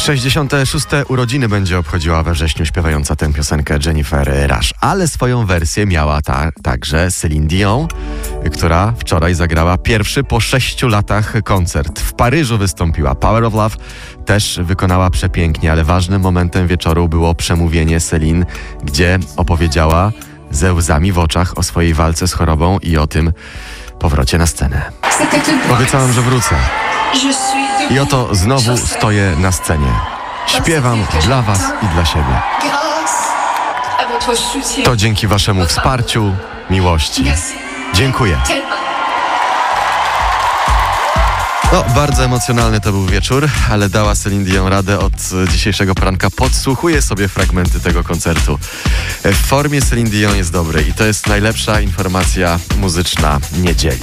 66. urodziny będzie obchodziła we wrześniu śpiewająca tę piosenkę Jennifer Rush, ale swoją wersję miała także Celine Dion, która wczoraj zagrała pierwszy po 6 latach koncert. W Paryżu wystąpiła. Power of Love też wykonała przepięknie, ale ważnym momentem wieczoru było przemówienie Celine, gdzie opowiedziała ze łzami w oczach o swojej walce z chorobą i o tym powrocie na scenę. Obiecałam, że wrócę. I oto znowu stoję na scenie. Śpiewam dla was i dla siebie. To dzięki waszemu wsparciu, miłości. Dziękuję. No, bardzo emocjonalny to był wieczór, ale dała Celine Dion radę. Od dzisiejszego poranka podsłuchuję sobie fragmenty tego koncertu. W formie Celine Dion jest dobry i to jest najlepsza informacja muzyczna niedzieli.